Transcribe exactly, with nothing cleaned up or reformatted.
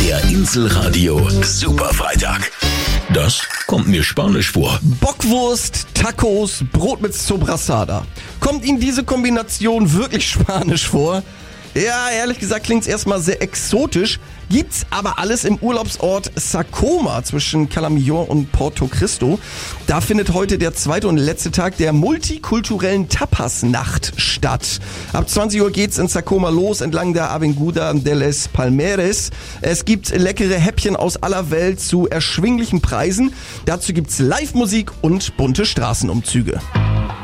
Der Inselradio Superfreitag. Das kommt mir spanisch vor. Bockwurst, Tacos, Brot mit Sobrasada. Kommt Ihnen diese Kombination wirklich spanisch vor? Ja, ehrlich gesagt klingt's erstmal sehr exotisch, gibt's aber alles im Urlaubsort Sacoma zwischen Calamillon und Porto Cristo. Da findet heute der zweite und letzte Tag der multikulturellen Tapas-Nacht statt. Ab zwanzig Uhr geht's in Sacoma los, entlang der Avenida de les Palmeres. Es gibt leckere Häppchen aus aller Welt zu erschwinglichen Preisen. Dazu gibt's Live-Musik und bunte Straßenumzüge.